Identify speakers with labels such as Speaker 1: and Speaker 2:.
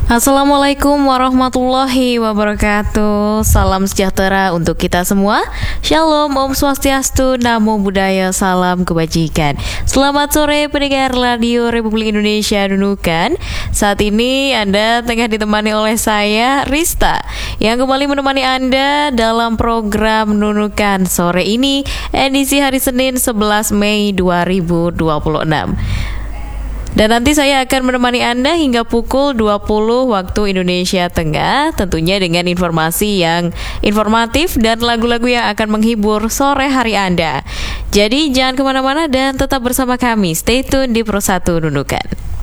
Speaker 1: Assalamualaikum warahmatullahi wabarakatuh. Salam sejahtera untuk kita semua. Shalom, Om Swastiastu, Namo Buddhaya, salam kebajikan. Selamat sore pendengar Radio Republik Indonesia Nunukan. Saat ini Anda tengah ditemani oleh saya, Rista, yang kembali menemani Anda dalam program Nunukan sore ini, edisi hari Senin 11 Mei 2026. Dan nanti saya akan menemani Anda hingga pukul 20 waktu Indonesia Tengah, tentunya dengan informasi yang informatif dan lagu-lagu yang akan menghibur sore hari Anda. Jadi jangan kemana-mana dan tetap bersama kami. Stay tune di Pro 1 Nunukan.